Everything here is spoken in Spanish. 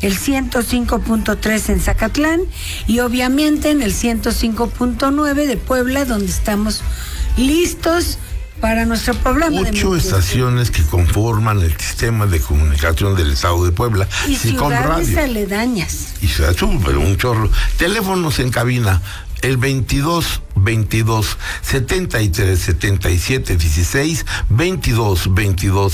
el 105.3 en Zacatlán y obviamente en el 105.9 de Puebla, donde estamos listos para nuestro programa. 8 estaciones que conforman el sistema de comunicación del estado de Puebla. Y ciudades aledañas. Y ciudades, pero un chorro. Teléfonos en cabina, el 22 73 77 16, 22